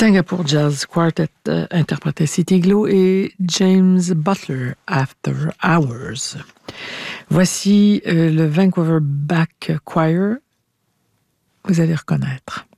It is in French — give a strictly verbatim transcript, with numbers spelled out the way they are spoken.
Singapore Jazz Quartet euh, interprétait City Glow et James Butler After Hours. Voici euh, le Vancouver Bach Choir. Vous allez reconnaître.